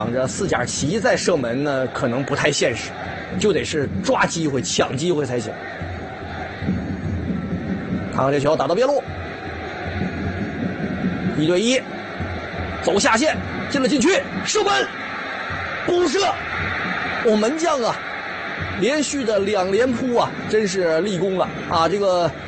这4加7再射门呢，可能不太现实，就得是抓机会、抢机会才行。看看这球打到边路，1对1，走下线，进了禁区，射门，补射。门将啊，连续的2连扑啊，真是立功了啊！这个